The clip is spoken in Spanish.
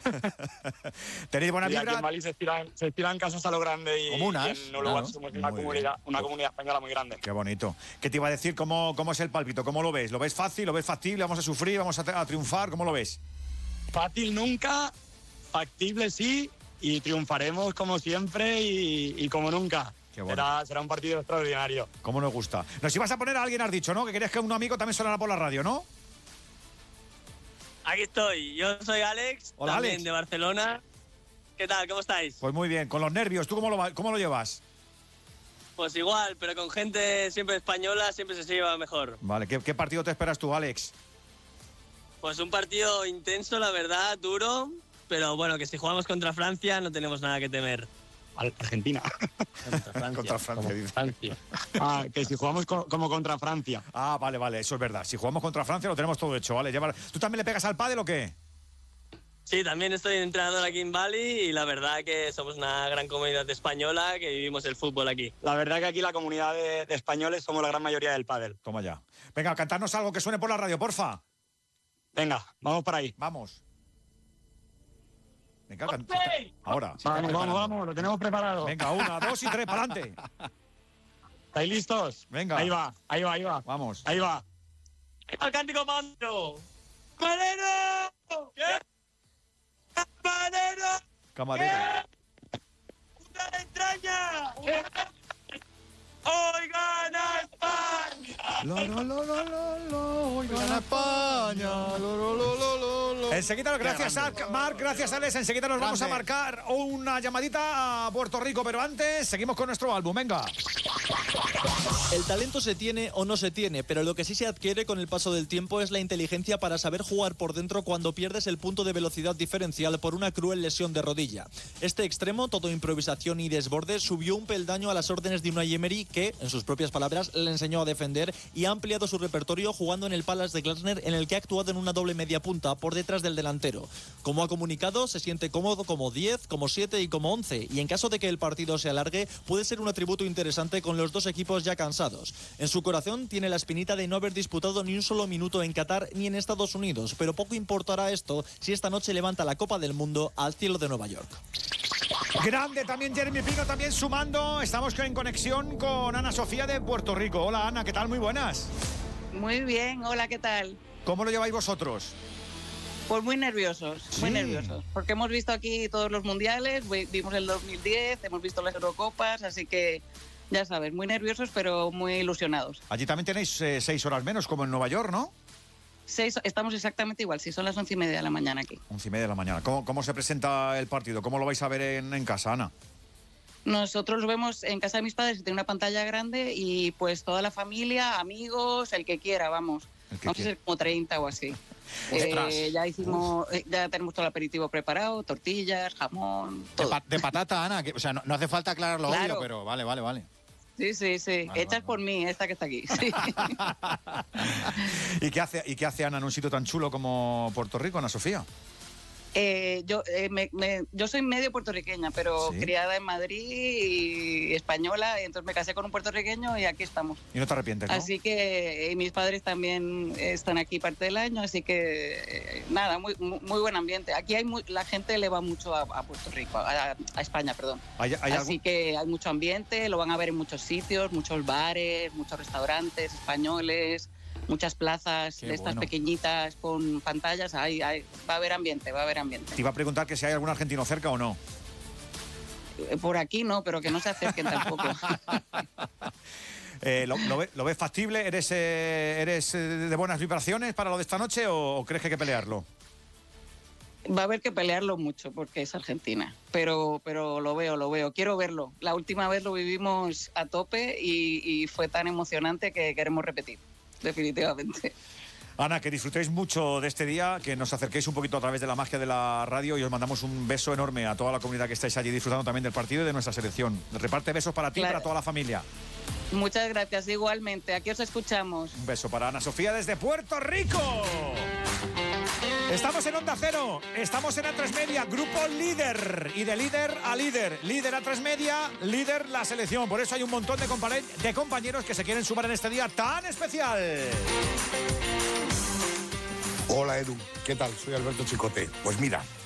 ¿Tenéis buena y vibra? aquí en Bali se estiran casas a lo grande y Comunas, en Uluwatu claro. somos Muy una comunidad española muy grande. Qué bonito. ¿Qué te iba a decir? ¿Cómo es el pálpito? ¿Cómo lo ves? ¿Lo ves fácil? ¿Lo ves factible? ¿Vamos a sufrir? ¿Vamos a triunfar? ¿Cómo lo ves? Fácil nunca, factible sí, y triunfaremos como siempre y como nunca. Qué bueno. Será un partido extraordinario. ¿Cómo nos gusta? Nos ibas a poner a alguien, has dicho, ¿no? Que querías que un amigo también sonara por la radio, ¿no? Aquí estoy, yo soy Alex, Hola, también Alex. de Barcelona. ¿Qué tal? ¿Cómo estáis? Pues muy bien, con los nervios. ¿Tú cómo lo llevas? Pues igual, pero con gente siempre española siempre se lleva mejor. Vale, ¿qué partido te esperas tú, Alex? Pues un partido intenso, la verdad, duro, pero bueno, que si jugamos contra Francia no tenemos nada que temer. Argentina. Contra Francia, dice. Francia. Que si jugamos como contra Francia. Ah, vale, eso es verdad. Si jugamos contra Francia lo tenemos todo hecho, ¿vale? ¿Tú también le pegas al pádel o qué? Sí, también estoy entrenador aquí en Bali y la verdad que somos una gran comunidad española que vivimos el fútbol aquí. La verdad que aquí la comunidad de españoles somos la gran mayoría del pádel. Toma ya. Venga, cantarnos algo que suene por la radio, porfa. Venga, vamos por ahí. Vamos. Venga, ahora. Vamos, lo tenemos preparado. Venga, 1, 2 y 3, para adelante. ¿Estáis listos? Venga. Ahí va. Vamos. Ahí va. ¡Al cántico mando! ¡Camarero! ¿Qué? ¡Camarero! Camarero. ¡Una entraña! ¡Hoy gana España! Hoy gana España. Enseguida, gracias Marc, gracias Alex. Enseguida nos vamos a marcar una llamadita a Puerto Rico, pero antes seguimos con nuestro álbum. Venga. El talento se tiene o no se tiene, pero lo que sí se adquiere con el paso del tiempo es la inteligencia para saber jugar por dentro cuando pierdes el punto de velocidad diferencial por una cruel lesión de rodilla. Este extremo, todo improvisación y desborde, subió un peldaño a las órdenes de Unai Emery que, en sus propias palabras, le enseñó a defender y ha ampliado su repertorio jugando en el Palace de Glasner, en el que ha actuado en una doble media punta por detrás del delantero. Como ha comunicado, se siente cómodo como 10, como 7 y como 11, y en caso de que el partido se alargue, puede ser un atributo interesante con los dos equipos ya cansados. En su corazón tiene la espinita de no haber disputado ni un solo minuto en Qatar ni en Estados Unidos, pero poco importará esto si esta noche levanta la Copa del Mundo al cielo de Nueva York. Grande también Jeremy Pino, también sumando. Estamos en conexión con Ana Sofía de Puerto Rico. Hola Ana, ¿qué tal? Muy buenas. Muy bien, hola, ¿qué tal? ¿Cómo lo lleváis vosotros? Pues muy nerviosos, muy nerviosos. Porque hemos visto aquí todos los mundiales, vimos el 2010, hemos visto las Eurocopas, así que ya sabes, muy nerviosos pero muy ilusionados. Allí también tenéis 6 horas menos, como en Nueva York, ¿no? Estamos exactamente igual, sí, son las 11:30 de la mañana aquí. 11:30 de la mañana. ¿Cómo se presenta el partido? ¿Cómo lo vais a ver en casa, Ana? Nosotros lo vemos en casa de mis padres, tiene una pantalla grande y pues toda la familia, amigos, el que quiera, vamos. Vamos a ser como 30 o así. Ya tenemos todo el aperitivo preparado, tortillas, jamón, todo. De patata, Ana, o sea, no hace falta aclararlo, claro. obvio, pero vale. Sí. Hechas por mí, esta que está aquí. Sí. ¿Y qué hace Ana en un sitio tan chulo como Puerto Rico, Ana Sofía? Yo soy medio puertorriqueña, pero ¿sí? Criada en Madrid y española, y entonces me casé con un puertorriqueño y aquí estamos. Y no te arrepientes, ¿no? Así que mis padres también están aquí parte del año, así que nada, muy buen ambiente. Aquí la gente le va mucho a Puerto Rico, a España, perdón. Así que hay mucho ambiente, lo van a ver en muchos sitios, muchos bares, muchos restaurantes españoles, muchas plazas de estas pequeñitas con pantallas. Va a haber ambiente. Te iba a preguntar que si hay algún argentino cerca o no. Por aquí no, pero que no se acerquen tampoco. ¿Lo ves factible? ¿Eres de buenas vibraciones para lo de esta noche o crees que hay que pelearlo? Va a haber que pelearlo mucho porque es Argentina, pero lo veo, quiero verlo. La última vez lo vivimos a tope y fue tan emocionante que queremos repetir, definitivamente. Ana, que disfrutéis mucho de este día, que nos acerquéis un poquito a través de la magia de la radio y os mandamos un beso enorme a toda la comunidad que estáis allí disfrutando también del partido y de nuestra selección. Reparte besos para ti y para toda la familia. Muchas gracias, igualmente. Aquí os escuchamos. Un beso para Ana Sofía desde Puerto Rico. Estamos en Onda Cero, estamos en A3 Media, grupo líder, y de líder a líder, líder A3 Media, líder la selección. Por eso hay un montón de compañeros que se quieren sumar en este día tan especial. Hola Edu, ¿qué tal? Soy Alberto Chicote. Pues mira,